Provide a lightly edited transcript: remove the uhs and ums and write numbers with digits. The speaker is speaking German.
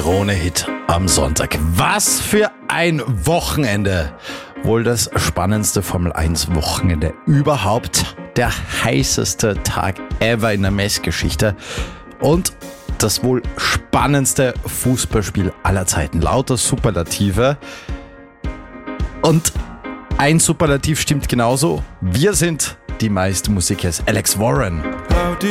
Krone-Hit am Sonntag. Was für ein Wochenende! Wohl das spannendste Formel-1-Wochenende überhaupt. Der heißeste Tag ever in der Messgeschichte. Und das wohl spannendste Fußballspiel aller Zeiten. Lauter Superlative. Und ein Superlativ stimmt genauso. Wir sind die meiste Musik. Alex Warren.